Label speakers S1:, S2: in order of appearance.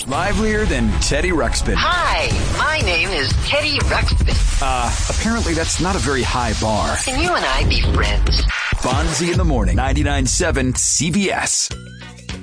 S1: livelier than Teddy Ruxpin.
S2: Hi, my name is Teddy Ruxpin.
S1: Apparently that's not a very high bar.
S2: Can you and I be friends?
S1: Fonzie in the Morning, 99.7 CBS.